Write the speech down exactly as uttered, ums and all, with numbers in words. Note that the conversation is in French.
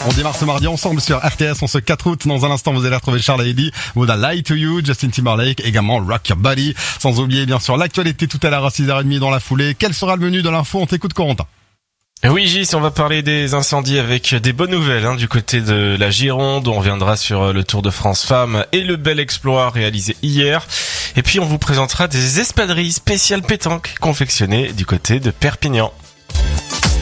On démarre ce mardi ensemble sur R T S en ce quatre août. Dans un instant, vous allez retrouver Charles Heidi, Would I Lie to You, Justin Timberlake, également Rock Your Body. Sans oublier bien sûr l'actualité tout à l'heure à six heures trente dans la foulée. Quel sera le menu de l'info? On t'écoute, Corentin. Oui, Gis, on va parler des incendies avec des bonnes nouvelles hein, du côté de la Gironde. On reviendra sur le Tour de France Femmes et le bel exploit réalisé hier. Et puis on vous présentera des espadrilles spéciales pétanque confectionnées du côté de Perpignan.